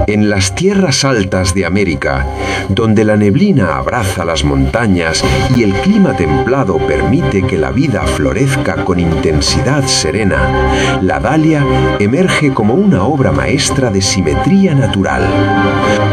En las tierras altas de América, donde la neblina abraza las montañas y el clima templado permite que la vida florezca con intensidad serena, la dalia emerge como una obra maestra de simetría natural.